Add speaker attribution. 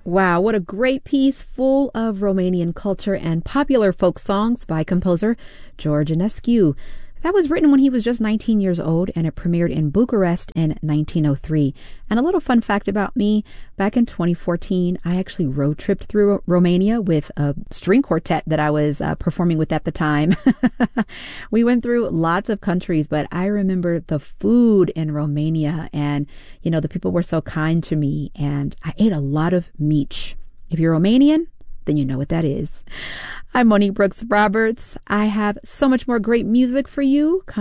Speaker 1: Wow, what a great piece full of Romanian culture and popular folk songs by composer George Enescu. That was written when he was just 19 years old, and it premiered in Bucharest in 1903. And a little fun fact about me, back in 2014, I actually road tripped through Romania with a string quartet that I was performing with at the time. We went through lots of countries, but I remember the food in Romania, and, you know, the people were so kind to me, and I ate a lot of mici. If you're Romanian, then you know what that is. I'm Monique Brooks Roberts. I have so much more great music for you.